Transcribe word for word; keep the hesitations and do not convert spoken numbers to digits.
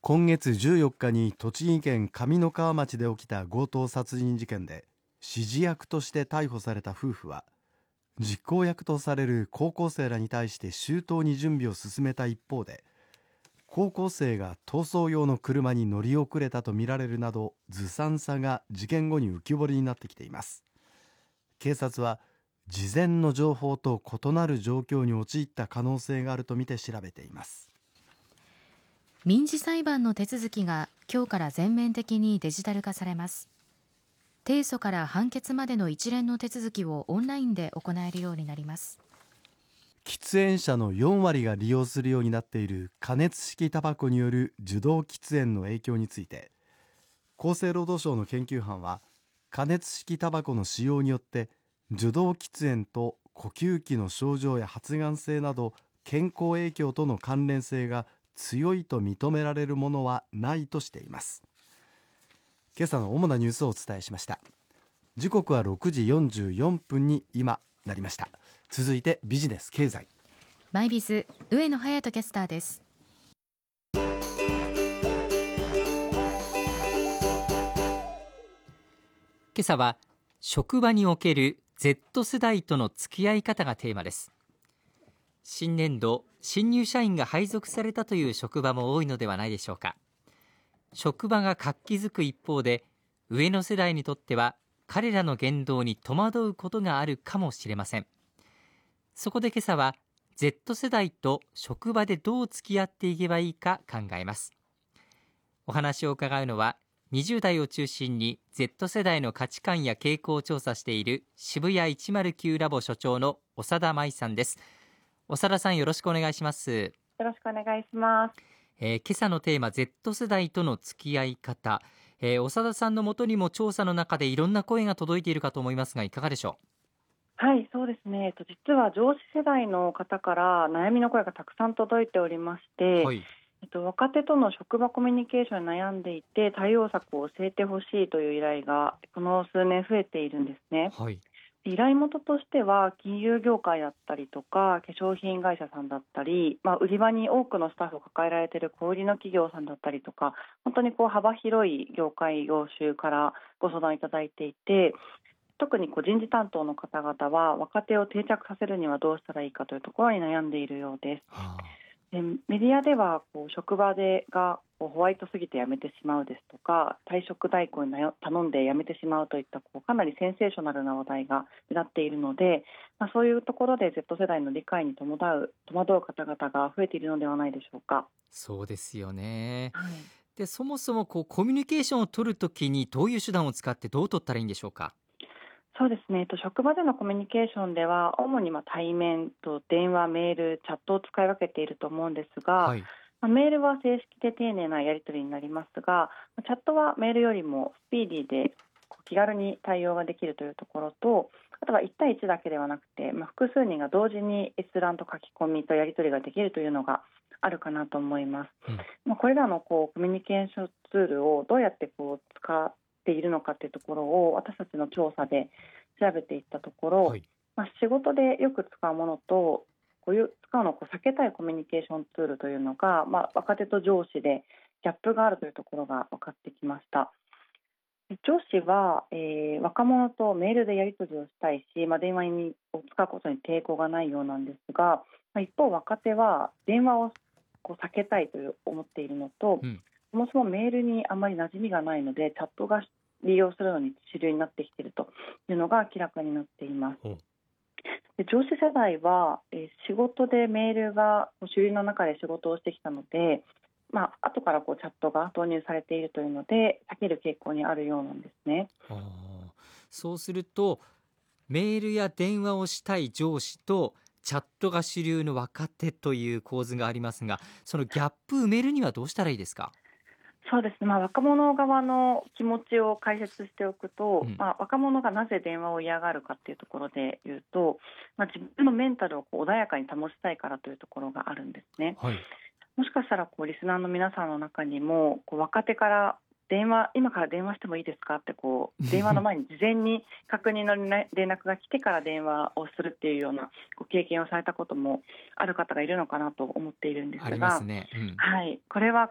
今月じゅうよっかに栃木県上三川町で起きた強盗殺人事件で指示役として逮捕された夫婦は、実行役とされる高校生らに対して周到に準備を進めた一方で、高校生が逃走用の車に乗り遅れたとみられるなど、ずさんさが事件後に浮き彫りになってきています。警察は事前の情報と異なる状況に陥った可能性があるとみて調べています。 民事裁判の手続きが今日から全面的にデジタル化されます。提訴から判決までの一連の手続きをオンラインで行えるようになります。 喫煙者のよんわりが利用するようになっている加熱式タバコによる受動喫煙の影響について、厚生労働省の研究班は、加熱式タバコの使用によって受動喫煙と呼吸器の症状や発がん性など健康影響との関連性が強いと認められるものはないとしています。今朝の主なニュースをお伝えしました。時刻はろくじよんじゅうよんぷんに今なりました。続いてビジネス経済、 マイビズ上野隼人キャスターです。 今朝は職場における Z 世代との付き合い方がテーマです。新年度、新入社員が配属されたという職場も多いのではないでしょうか。職場が活気づく一方で、上の世代にとっては彼らの言動に戸惑うことがあるかもしれません。そこで今朝は Z 世代と職場でどう付き合っていけばいいか考えます。お話を伺うのは、にじゅう代を中心に Z 世代の価値観や傾向を調査している渋谷いちまるきゅうラボ所長の長田舞さんです。長田さん、よろしくお願いします。 よろしくお願いします。 えー、今朝のテーマ Z 世代との付き合い方、えー、長田さんのもとにも調査の中でいろんな声が届いているかと思いますが、いかがでしょう。 はい、そうですね。実は上司世代の方から悩みの声がたくさん届いておりまして、はい、えっと、若手との職場コミュニケーションに悩んでいて対応策を教えてほしいという依頼がこの数年増えているんですね。はい、依頼元としては金融業界だったりとか化粧品会社さんだったり、まあ、売り場に多くのスタッフを抱えられている小売りの企業さんだったりとか、本当にこう幅広い業界業種からご相談いただいていて、特にこう人事担当の方々は若手を定着させるにはどうしたらいいかというところに悩んでいるようです。はあ、でメディアではこう職場でがこうホワイトすぎて辞めてしまうですとか、退職代行に頼んで辞めてしまうといったこうかなりセンセーショナルな話題が目立っているので、まあ、そういうところで Z 世代の理解に伴う戸惑う方々が増えているのではないでしょうか。 そうですよね。 はい、 でそもそもこうコミュニケーションを取るときにどういう手段を使ってどう取ったらいいんでしょうか。 そうですね、職場でのコミュニケーションでは主にまあ対面と電話、メール、チャットを使い分けていると思うんですが、はい、まあ、メールは正式で丁寧なやり取りになりますが、チャットはメールよりもスピーディーで気軽に対応ができるというところと、あとはいち対いちだけではなくて、まあ、複数人が同時に閲覧と書き込みとやり取りができるというのがあるかなと思います。うん、まあ、これらのこうコミュニケーションツールをどうやってこう使っているのかというところを私たちの調査で調べていったところ、はい、まあ、仕事でよく使うものとこういう使うのをこう避けたいコミュニケーションツールというのが、まあ、若手と上司でギャップがあるというところが分かってきました。上司は、えー、若者とメールでやり取りをしたいし、まあ、電話にを使うことに抵抗がないようなんですが、まあ、一方若手は電話をこう避けたいという思っているのと、うん、そもそもメールにあまり馴染みがないのでチャットが利用するのに主流になってきているというのが明らかになっています。で上司世代は、えー、仕事でメールが主流の中で仕事をしてきたので、まあ後からこうチャットが導入されているというので避ける傾向にあるようなんですね。 あ、そうするとメールや電話をしたい上司とチャットが主流の若手という構図がありますが、そのギャップ埋めるにはどうしたらいいですか。 そうですね、まあ、若者側の気持ちを解説しておくと、うん、まあ、若者がなぜ電話を嫌がるかというところで言うと、まあ、自分のメンタルをこう穏やかに保ちたいからというところがあるんですね。はい、もしかしたらこうリスナーの皆さんの中にもこう若手から電話今から電話してもいいですかってこう電話の前に事前に確認の連絡が来てから電話をするっていうようなご経験をされたこともある方がいるのかなと思っているんですが、 ありますね。うん、 はい、これは